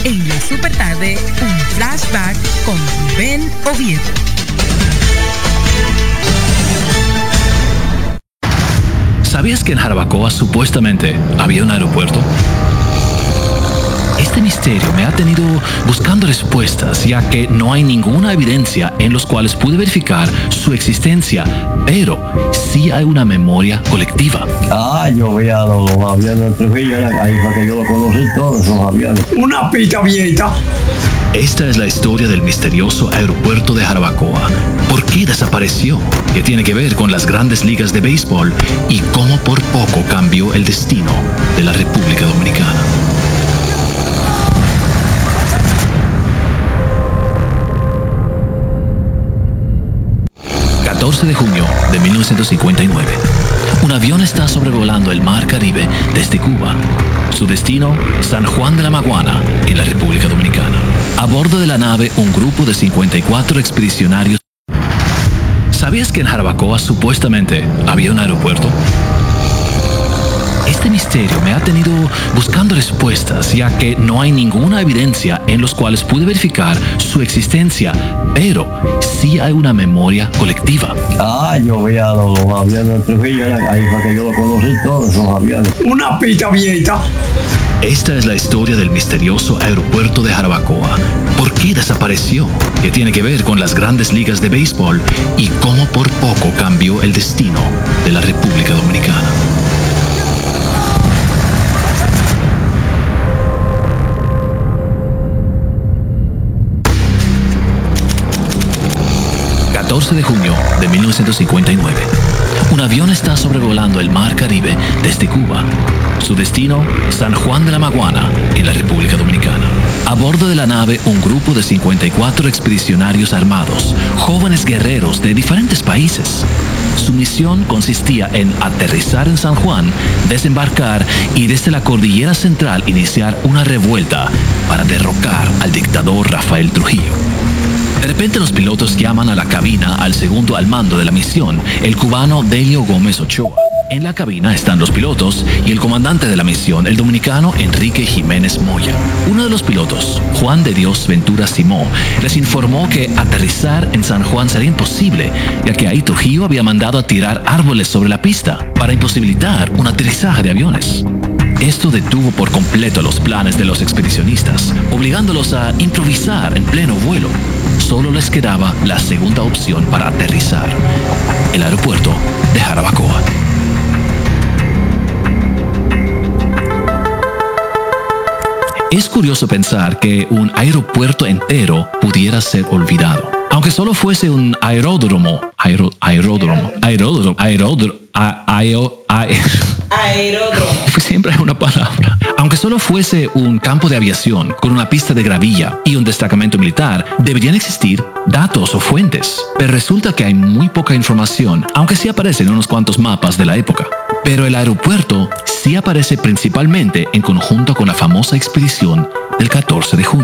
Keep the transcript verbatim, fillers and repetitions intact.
En la Supertarde, un flashback con Rubén Oviedo. ¿Sabías que en Jarabacoa supuestamente había un aeropuerto? Este misterio me ha tenido buscando respuestas, ya que no hay ninguna evidencia en los cuales pude verificar su existencia, pero sí hay una memoria colectiva. Ah, yo vi a los aviones de Trujillo, ahí fue que yo lo conocí todos esos aviones. Una pita vieja. Esta es la historia del misterioso aeropuerto de Jarabacoa. ¿Por qué desapareció? ¿Qué tiene que ver con las grandes ligas de béisbol? Y cómo por poco cambió el destino de la República Dominicana. catorce de junio de mil novecientos cincuenta y nueve. Un avión está sobrevolando el Mar Caribe desde Cuba. Su destino, San Juan de la Maguana, en la República Dominicana. A bordo de la nave, un grupo de cincuenta y cuatro expedicionarios. ¿Sabías que en Jarabacoa supuestamente había un aeropuerto? Este misterio me ha tenido buscando respuestas, ya que no hay ninguna evidencia en los cuales pude verificar su existencia, pero sí hay una memoria colectiva. Ah, yo vi a los aviones de Trujillo, ahí fue que yo lo conocí todos esos aviones. Una pita vieja. Esta es la historia del misterioso aeropuerto de Jarabacoa. ¿Por qué desapareció? ¿Qué tiene que ver con las grandes ligas de béisbol? Y cómo por poco cambió el destino de la República Dominicana. catorce de junio de mil novecientos cincuenta y nueve. Un avión está sobrevolando el Mar Caribe desde Cuba. Su destino, San Juan de la Maguana, en la República Dominicana. A bordo de la nave, un grupo de cincuenta y cuatro expedicionarios armados, jóvenes guerreros de diferentes países. Su misión consistía en aterrizar en San Juan, desembarcar y desde la cordillera central iniciar una revuelta para derrocar al dictador Rafael Trujillo. De repente los pilotos llaman a la cabina al segundo al mando de la misión, el cubano Delio Gómez Ochoa. En la cabina están los pilotos y el comandante de la misión, el dominicano Enrique Jiménez Moya. Uno de los pilotos, Juan de Dios Ventura Simó, les informó que aterrizar en San Juan sería imposible, ya que ahí Trujillo había mandado a tirar árboles sobre la pista para imposibilitar un aterrizaje de aviones. Esto detuvo por completo los planes de los expedicionistas, obligándolos a improvisar en pleno vuelo. Solo les quedaba la segunda opción para aterrizar, el aeropuerto de Jarabacoa. Es curioso pensar que un aeropuerto entero pudiera ser olvidado. Aunque solo fuese un aeródromo, aero, aeródromo, aeródromo, aeródromo, aeródromo, aeródromo. Siempre hay una palabra. Aunque solo fuese un campo de aviación con una pista de gravilla y un destacamento militar, deberían existir datos o fuentes. Pero resulta que hay muy poca información, aunque sí aparecen unos cuantos mapas de la época. Pero el aeropuerto sí aparece principalmente en conjunto con la famosa expedición del catorce de junio.